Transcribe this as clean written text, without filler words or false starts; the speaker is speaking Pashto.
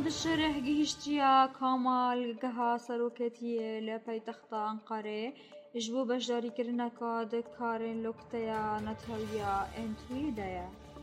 دشرح گهیشتیا کامال گها سروکتیه لپایتەختە ئەنقەرێ ji bo beşdarîkirina ka di karên Loktaya Natalya Entuyî de ye.